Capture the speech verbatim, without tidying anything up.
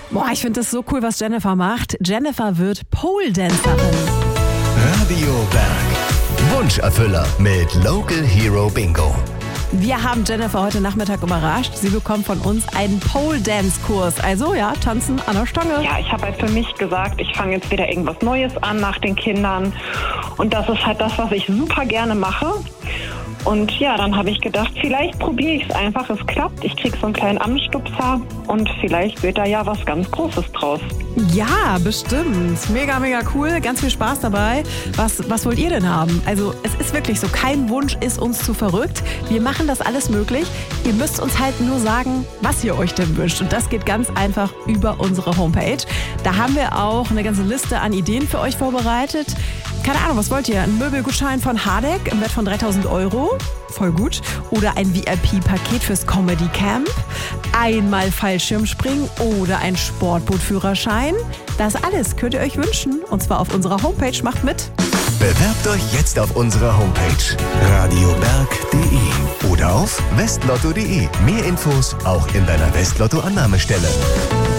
Boah, ich finde das so cool, was Jennifer macht. Jennifer wird Pole-Dancerin. Radio Berg. Wunscherfüller mit Local Hero Bingo. Wir haben Jennifer heute Nachmittag überrascht. Sie bekommt von uns einen Pole-Dance-Kurs. Also ja, tanzen an der Stange. Ja, ich habe halt für mich gesagt, ich fange jetzt wieder irgendwas Neues an nach den Kindern. Und das ist halt das, was ich super gerne mache. Und ja, dann habe ich gedacht, vielleicht probiere ich es einfach. Es klappt, ich kriege so einen kleinen Anstupser und vielleicht wird da ja was ganz Großes draus. Ja, bestimmt. Mega, mega cool. Ganz viel Spaß dabei. Was, was wollt ihr denn haben? Also es ist wirklich so, kein Wunsch ist uns zu verrückt. Wir machen das alles möglich. Ihr müsst uns halt nur sagen, was ihr euch denn wünscht. Und das geht ganz einfach über unsere Homepage. Da haben wir auch eine ganze Liste an Ideen für euch vorbereitet. Keine Ahnung, was wollt ihr? Ein Möbelgutschein von Hardegg im Wert von dreitausend Euro? Voll gut. Oder ein V I P-Paket fürs Comedy Camp? Einmal Fallschirmspringen oder ein Sportbootführerschein? Das alles könnt ihr euch wünschen. Und zwar auf unserer Homepage. Macht mit. Bewerbt euch jetzt auf unserer Homepage radioberg punkt de oder auf westlotto punkt de. Mehr Infos auch in deiner Westlotto-Annahmestelle.